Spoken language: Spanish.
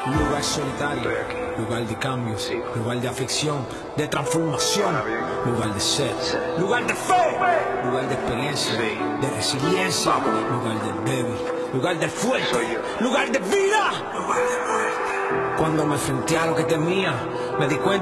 Un lugar solitario, lugar de cambios, lugar de aflicción, de transformación, lugar de sed, lugar de fe, lugar de experiencia, de resiliencia, lugar del débil, lugar del fuerte, lugar de vida. Cuando me enfrenté a lo que temía, me di cuenta